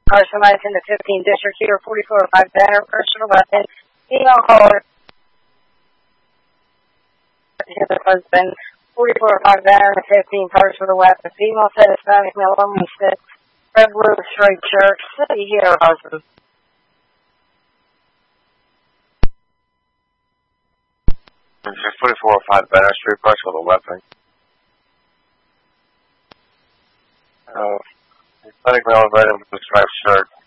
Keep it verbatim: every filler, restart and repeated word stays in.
car, somebody's in the fifteenth district here, forty-four oh five banner, personal weapon, female caller. His husband, forty-four oh five banner, fifteen cars with a weapon, female said Hispanic male, woman said red blue straight shirt, city here, husband. forty-four oh five banner, street cars with a weapon. Uh, Hispanic male, red and blue striped shirt.